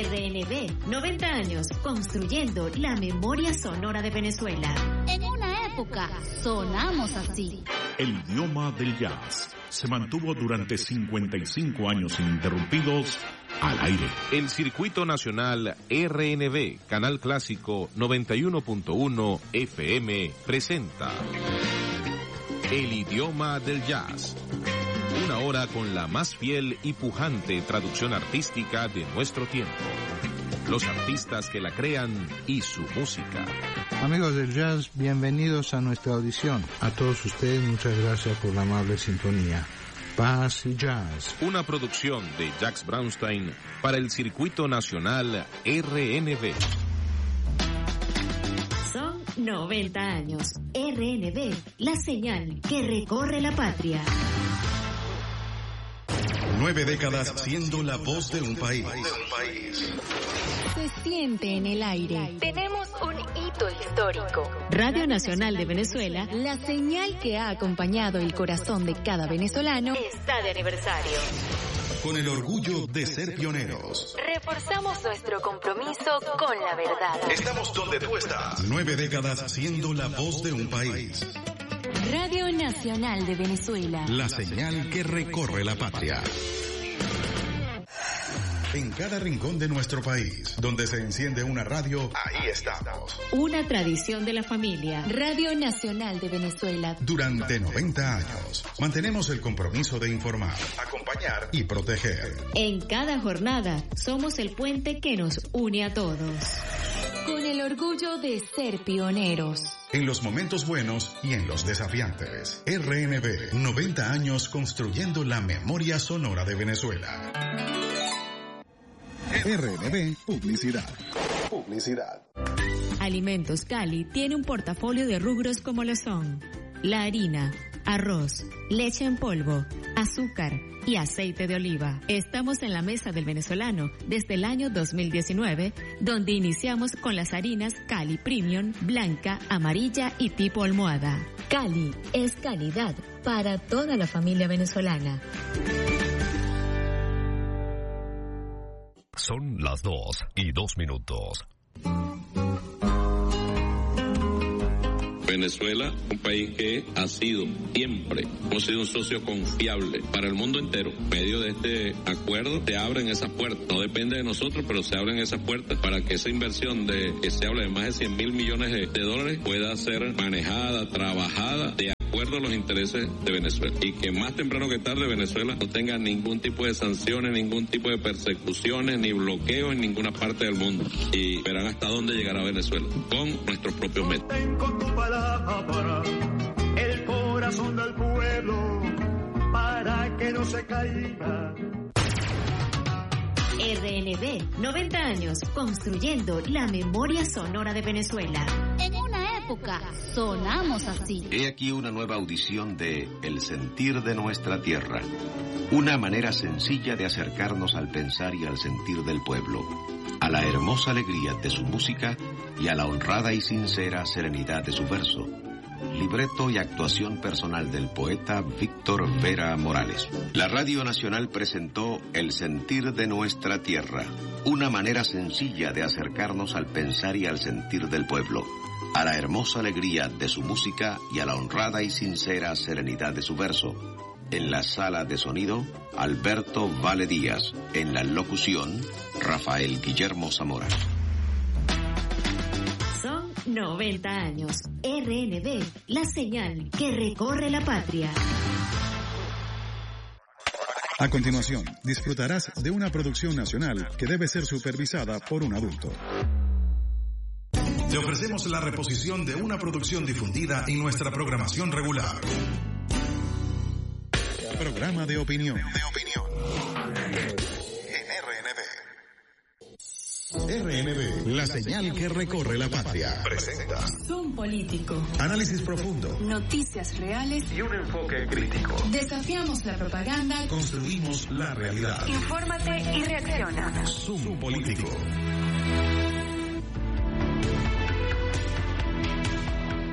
RNB, 90 años construyendo la memoria sonora de Venezuela. En una época sonamos así. El idioma del jazz se mantuvo durante 55 años ininterrumpidos al aire. El Circuito Nacional RNB, Canal Clásico 91.1 FM, presenta El idioma del jazz. Una hora con la más fiel y pujante traducción artística de nuestro tiempo. Los artistas que la crean y su música. Amigos del jazz, bienvenidos a nuestra audición. A todos ustedes, muchas gracias por la amable sintonía. Paz y Jazz. Una producción de Jacques Brownstein para el Circuito Nacional RNB. Son 90 años. RNB, la señal que recorre la patria. 9 décadas siendo la voz de un país. Se siente en el aire. Tenemos un hito histórico. Radio Nacional de Venezuela, La señal que ha acompañado el corazón de cada venezolano, está de aniversario. Con el orgullo de ser pioneros. Reforzamos nuestro compromiso con la verdad. Estamos donde tú estás. 9 décadas siendo la voz de un país. Radio Nacional de Venezuela. La señal que recorre la patria. En cada rincón de nuestro país, donde se enciende una radio, ahí estamos. Una tradición de la familia. Radio Nacional de Venezuela. Durante 90 años, mantenemos el compromiso de informar, acompañar y proteger. En cada jornada, somos el puente que nos une a todos. Con el orgullo de ser pioneros. En los momentos buenos y en los desafiantes. RNB, 90 años construyendo la memoria sonora de Venezuela. RNB Publicidad. Alimentos Cali tiene un portafolio de rubros como lo son la harina, arroz, leche en polvo, azúcar y aceite de oliva. Estamos en la mesa del venezolano desde el año 2019, donde iniciamos con las harinas Cali Premium, blanca, amarilla y tipo almohada. Cali es calidad para toda la familia venezolana. Son las 2:02. Venezuela, un país que ha sido siempre, hemos sido un socio confiable para el mundo entero. En medio de este acuerdo se abren esas puertas. No depende de nosotros, pero se abren esas puertas para que esa inversión que se habla de más de 100.000 millones de dólares pueda ser manejada, trabajada de acuerdo a los intereses de Venezuela, y que más temprano que tarde Venezuela no tenga ningún tipo de sanciones, ningún tipo de persecuciones ni bloqueos en ninguna parte del mundo, y verán hasta dónde llegará Venezuela con nuestros propios métodos. Con tu palabra el corazón del pueblo para que no se caiga. RNB, 90 años construyendo la memoria sonora de Venezuela. En una época sonamos así. He aquí una nueva audición de El sentir de nuestra tierra. Una manera sencilla de acercarnos al pensar y al sentir del pueblo, a la hermosa alegría de su música y a la honrada y sincera serenidad de su verso. Libreto y actuación personal del poeta Víctor Vera Morales. La Radio Nacional presentó El sentir de nuestra tierra, una manera sencilla de acercarnos al pensar y al sentir del pueblo, a la hermosa alegría de su música y a la honrada y sincera serenidad de su verso. En la sala de sonido, Alberto Vale Díaz. En la locución, Rafael Guillermo Zamora. Son 90 años. RNB, la señal que recorre la patria. A continuación, disfrutarás de una producción nacional que debe ser supervisada por un adulto. Te ofrecemos la reposición de una producción difundida en nuestra programación regular. Programa de opinión. RNB, la señal que recorre la patria. Presenta Zoom político. análisis profundo, Noticias reales Y un enfoque crítico. Desafiamos la propaganda. construimos la realidad. Infórmate y reacciona. Zoom político. Bien.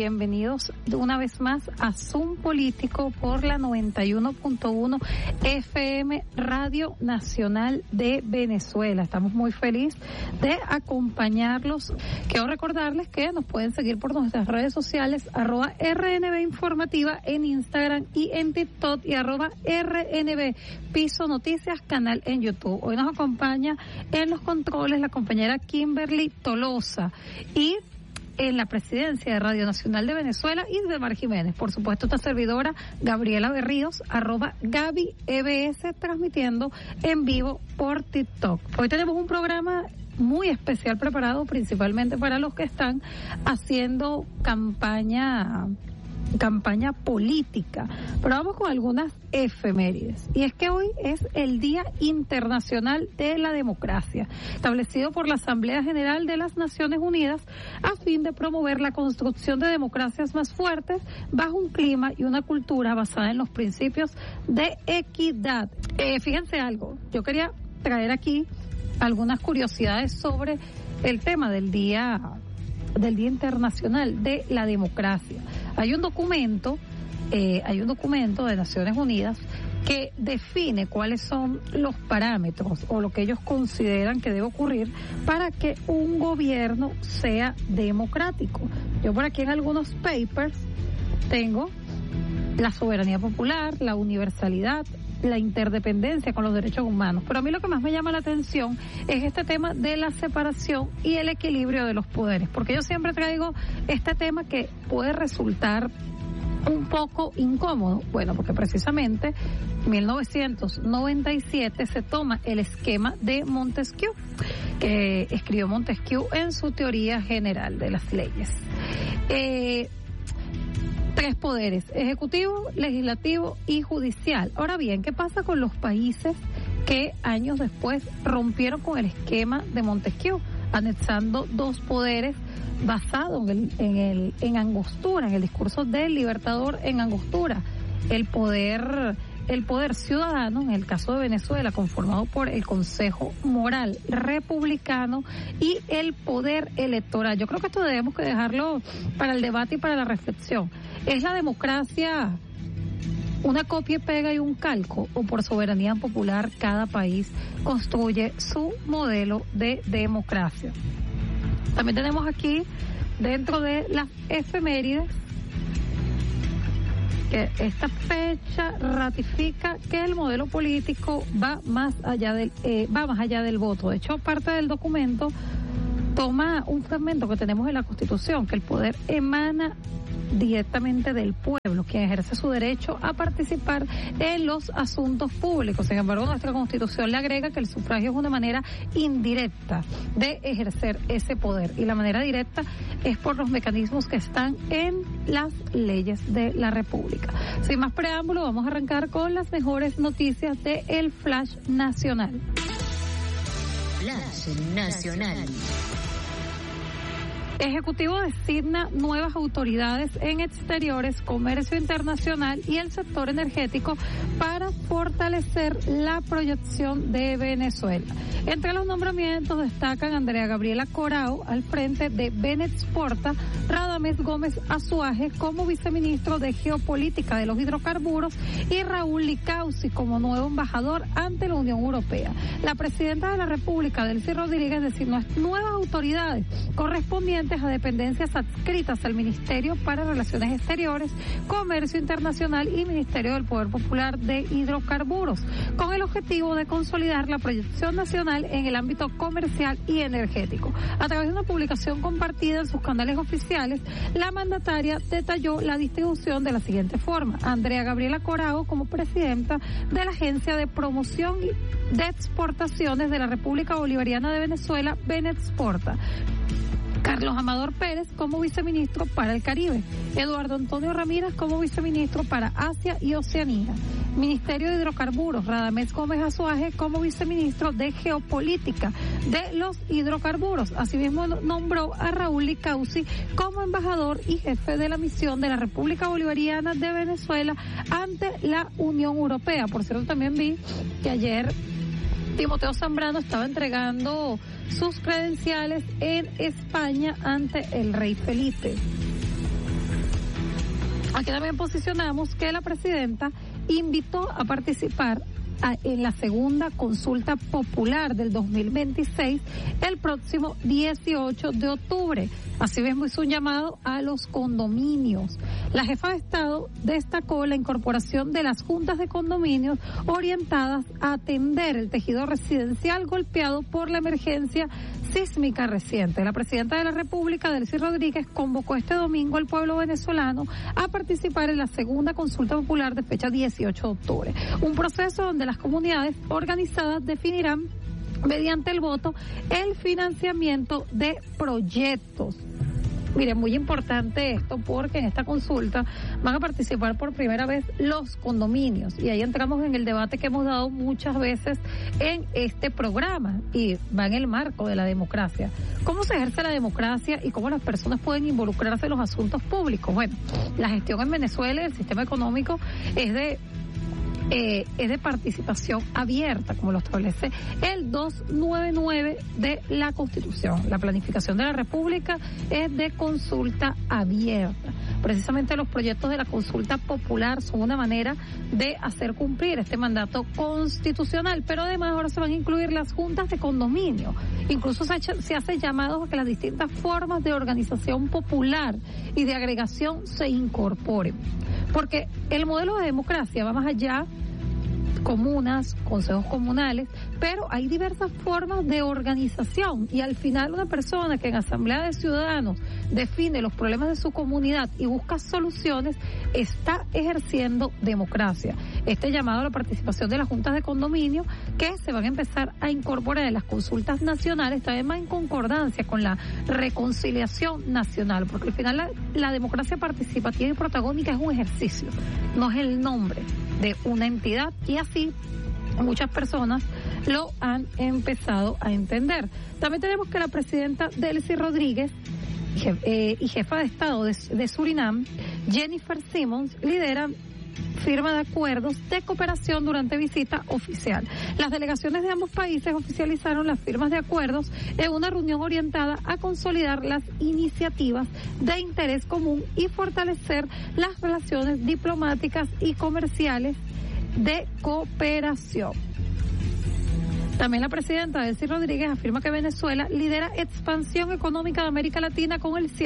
bienvenidos una vez más a Zoom Político por la 91.1 FM Radio Nacional de Venezuela. Estamos muy felices de acompañarlos. Quiero recordarles que nos pueden seguir por nuestras redes sociales, @RNB Informativa en Instagram y en TikTok, y @RNB Piso Noticias, canal en YouTube. Hoy nos acompaña en los controles la compañera Kimberly Tolosa, y en la presidencia de Radio Nacional de Venezuela, Isbemar Jiménez. Por supuesto, esta servidora, Gabriela Berríos, @GabyEBS, transmitiendo en vivo por TikTok. Hoy tenemos un programa muy especial preparado principalmente para los que están haciendo campaña política, pero vamos con algunas efemérides. Y es que hoy es el Día Internacional de la Democracia, establecido por la Asamblea General de las Naciones Unidas a fin de promover la construcción de democracias más fuertes bajo un clima y una cultura basada en los principios de equidad. Fíjense algo, yo quería traer aquí algunas curiosidades sobre el tema del Día Internacional de la Democracia. Hay un documento de Naciones Unidas que define cuáles son los parámetros o lo que ellos consideran que debe ocurrir para que un gobierno sea democrático. Yo por aquí en algunos papers tengo la soberanía popular, la universalidad, la interdependencia con los derechos humanos. Pero a mí lo que más me llama la atención es este tema de la separación y el equilibrio de los poderes, porque yo siempre traigo este tema que puede resultar un poco incómodo. Bueno, porque precisamente en 1997 se toma el esquema de Montesquieu, que escribió Montesquieu en su teoría general de las leyes. 3 poderes: ejecutivo, legislativo y judicial. Ahora bien, ¿qué pasa con los países que años después rompieron con el esquema de Montesquieu, anexando 2 poderes basados en Angostura, en el discurso del Libertador en Angostura? El poder ciudadano, en el caso de Venezuela, conformado por el Consejo Moral Republicano, y el poder electoral. Yo creo que esto debemos que dejarlo para el debate y para la reflexión. ¿Es la democracia una copia y pega y un calco, o por soberanía popular cada país construye su modelo de democracia? También tenemos aquí, dentro de las efemérides, que esta fecha ratifica que el modelo político va más allá del voto. De hecho, parte del documento toma un fragmento que tenemos en la Constitución, que el poder emana directamente del pueblo, quien ejerce su derecho a participar en los asuntos públicos. Sin embargo, nuestra Constitución le agrega que el sufragio es una manera indirecta de ejercer ese poder, y la manera directa es por los mecanismos que están en las leyes de la República. Sin más preámbulo, vamos a arrancar con las mejores noticias de el Flash Nacional. Flash Nacional. Ejecutivo designa nuevas autoridades en exteriores, comercio internacional y el sector energético para fortalecer la proyección de Venezuela. Entre los nombramientos destacan Andrea Gabriela Corao al frente de Benexporta, Radamés Gómez Azuaje como viceministro de Geopolítica de los Hidrocarburos y Raúl Licausi como nuevo embajador ante la Unión Europea. La presidenta de la República, Delcy Rodríguez, designó nuevas autoridades correspondientes a dependencias adscritas al Ministerio para Relaciones Exteriores, Comercio Internacional y Ministerio del Poder Popular de Hidrocarburos, con el objetivo de consolidar la proyección nacional en el ámbito comercial y energético. A través de una publicación compartida en sus canales oficiales, la mandataria detalló la distribución de la siguiente forma: Andrea Gabriela Corao como presidenta de la Agencia de Promoción de Exportaciones de la República Bolivariana de Venezuela, Benexporta; Carlos Amador Pérez como viceministro para el Caribe; Eduardo Antonio Ramírez como viceministro para Asia y Oceanía; Ministerio de Hidrocarburos, Radamés Gómez Azuaje como viceministro de Geopolítica de los Hidrocarburos. Asimismo, nombró a Raúl Licausi como embajador y jefe de la misión de la República Bolivariana de Venezuela ante la Unión Europea. Por cierto, también vi que ayer Timoteo Zambrano estaba entregando sus credenciales en España ante el rey Felipe. Aquí también posicionamos que la presidenta invitó a participar en la segunda consulta popular del 2026 el próximo 18 de octubre. Así mismo hizo un llamado a los condominios. La jefa de Estado destacó la incorporación de las juntas de condominios orientadas a atender el tejido residencial golpeado por la emergencia sísmica reciente. La presidenta de la República, Delcy Rodríguez, convocó este domingo al pueblo venezolano a participar en la segunda consulta popular de fecha 18 de octubre. Un proceso donde las comunidades organizadas definirán mediante el voto el financiamiento de proyectos. Miren, muy importante esto porque en esta consulta van a participar por primera vez los condominios y ahí entramos en el debate que hemos dado muchas veces en este programa y va en el marco de la democracia. ¿Cómo se ejerce la democracia y cómo las personas pueden involucrarse en los asuntos públicos? Bueno, la gestión en Venezuela y el sistema económico es de participación abierta, como lo establece el 299 de la Constitución. La planificación de la República es de consulta abierta. Precisamente los proyectos de la consulta popular son una manera de hacer cumplir este mandato constitucional, pero además ahora se van a incluir las juntas de condominio. Incluso se hace llamados a que las distintas formas de organización popular y de agregación se incorporen. Porque el modelo de democracia va más allá, comunas, consejos comunales, pero hay diversas formas de organización y al final una persona que en asamblea de ciudadanos define los problemas de su comunidad y busca soluciones está ejerciendo democracia. Este llamado a la participación de las juntas de condominio que se van a empezar a incorporar en las consultas nacionales también va en concordancia con la reconciliación nacional, porque al final la democracia participativa y protagónica es un ejercicio, no es el nombre de una entidad y así muchas personas lo han empezado a entender. También tenemos que la presidenta Delcy Rodríguez y jefa de Estado de Surinam, Jennifer Simmons, lideran firma de acuerdos de cooperación durante visita oficial. Las delegaciones de ambos países oficializaron las firmas de acuerdos en una reunión orientada a consolidar las iniciativas de interés común y fortalecer las relaciones diplomáticas y comerciales de cooperación. También la presidenta Delcy Rodríguez afirma que Venezuela lidera expansión económica de América Latina con el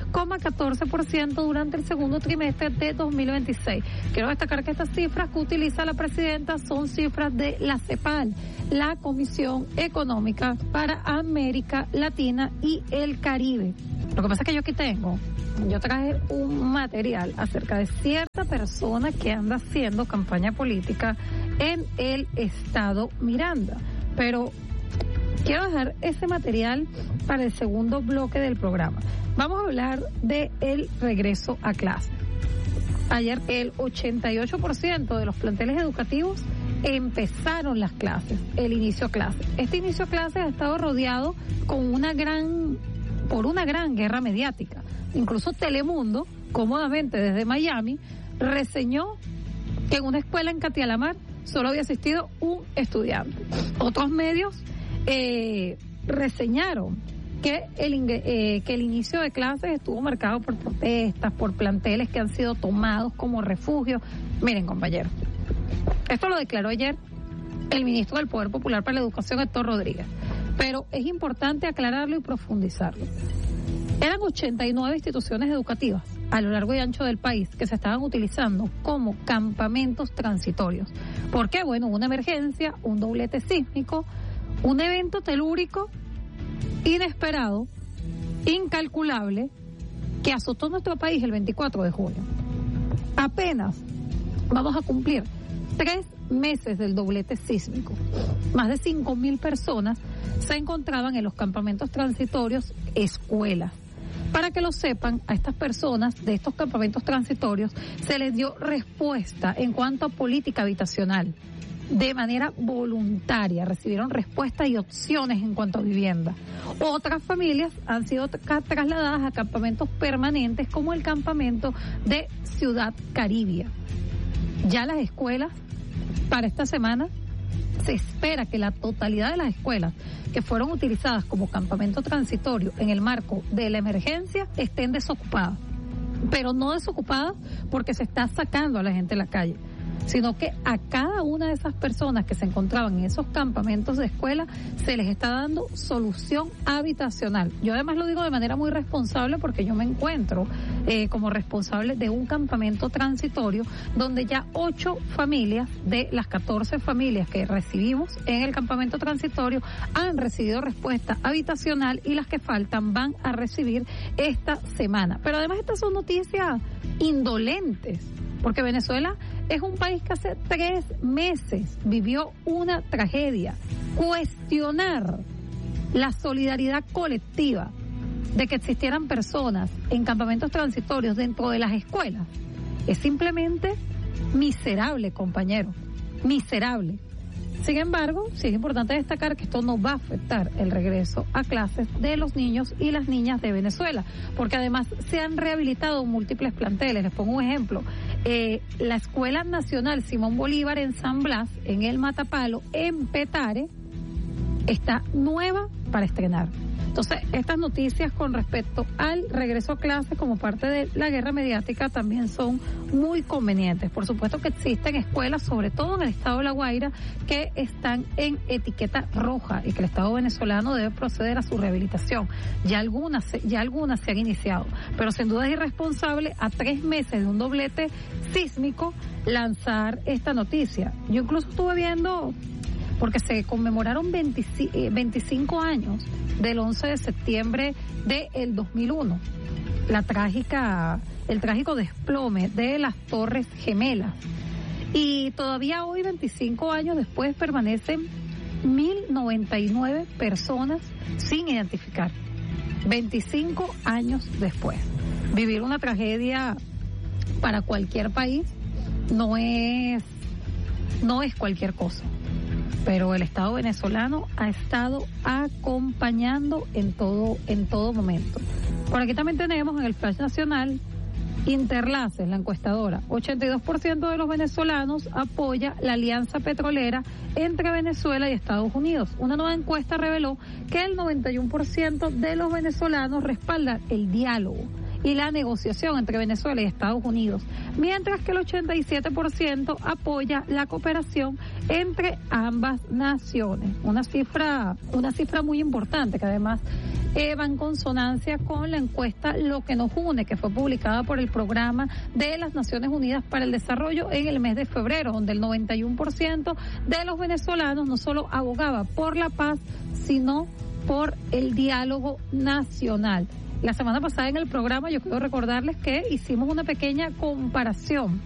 7,14% durante el segundo trimestre de 2026. Quiero destacar que estas cifras que utiliza la presidenta son cifras de la CEPAL, la Comisión Económica para América Latina y el Caribe. Lo que pasa es que yo traje un material acerca de cierta persona que anda haciendo campaña política en el estado Miranda. Pero quiero dejar ese material para el segundo bloque del programa. Vamos a hablar de el regreso a clase. Ayer el 88% de los planteles educativos empezaron las clases, el inicio a clase. Este inicio a clase ha estado rodeado por una gran guerra mediática. Incluso Telemundo, cómodamente desde Miami, reseñó que en una escuela en Catialamar solo había asistido un estudiante. Otros medios reseñaron que el inicio de clases estuvo marcado por protestas, por planteles que han sido tomados como refugio. Miren, compañeros, esto lo declaró ayer el ministro del Poder Popular para la Educación, Héctor Rodríguez, pero es importante aclararlo y profundizarlo. Eran 89 instituciones educativas a lo largo y ancho del país que se estaban utilizando como campamentos transitorios. ¿Por qué? Bueno, una emergencia, un doblete sísmico, un evento telúrico inesperado, incalculable, que azotó nuestro país el 24 de junio. Apenas vamos a cumplir 3 meses del doblete sísmico. Más de 5.000 personas se encontraban en los campamentos transitorios escuelas. Para que lo sepan, a estas personas de estos campamentos transitorios se les dio respuesta en cuanto a política habitacional. De manera voluntaria recibieron respuestas y opciones en cuanto a vivienda. Otras familias han sido trasladadas a campamentos permanentes como el campamento de Ciudad Caribia. Ya las escuelas para esta semana se espera que la totalidad de las escuelas que fueron utilizadas como campamento transitorio en el marco de la emergencia estén desocupadas. pero no desocupadas porque se está sacando a la gente de la calle, sino que a cada una de esas personas que se encontraban en esos campamentos de escuela se les está dando solución habitacional. Yo además lo digo de manera muy responsable porque yo me encuentro como responsable de un campamento transitorio donde ya 8 familias de las 14 familias que recibimos en el campamento transitorio han recibido respuesta habitacional y las que faltan van a recibir esta semana. Pero además estas son noticias indolentes, porque Venezuela es un país que hace 3 meses vivió una tragedia. Cuestionar la solidaridad colectiva de que existieran personas en campamentos transitorios dentro de las escuelas es simplemente miserable, compañero, miserable. Sin embargo, sí es importante destacar que esto no va a afectar el regreso a clases de los niños y las niñas de Venezuela, porque además se han rehabilitado múltiples planteles. Les pongo un ejemplo. La Escuela Nacional Simón Bolívar en San Blas, en el Matapalo, en Petare, está nueva para estrenar. Entonces, estas noticias con respecto al regreso a clases como parte de la guerra mediática también son muy convenientes. Por supuesto que existen escuelas, sobre todo en el estado de La Guaira, que están en etiqueta roja y que el Estado venezolano debe proceder a su rehabilitación. Ya algunas se han iniciado, pero sin duda es irresponsable a 3 meses de un doblete sísmico lanzar esta noticia. Yo incluso estuve viendo, porque se conmemoraron 25 años del 11 de septiembre del 2001, el trágico desplome de las Torres Gemelas. Y todavía hoy, 25 años después, permanecen 1.099 personas sin identificar. 25 años después. Vivir una tragedia para cualquier país no es cualquier cosa. Pero el Estado venezolano ha estado acompañando en todo momento. Por aquí también tenemos en el Flash Nacional Interlaces, la encuestadora. 82% de los venezolanos apoya la alianza petrolera entre Venezuela y Estados Unidos. Una nueva encuesta reveló que el 91% de los venezolanos respaldan el diálogo y la negociación entre Venezuela y Estados Unidos, mientras que el 87% apoya la cooperación entre ambas naciones. Una cifra muy importante que además va en consonancia con la encuesta Lo que nos une, que fue publicada por el Programa de las Naciones Unidas para el Desarrollo en el mes de febrero, donde el 91% de los venezolanos no solo abogaba por la paz, sino por el diálogo nacional. La semana pasada en el programa yo quiero recordarles que hicimos una pequeña comparación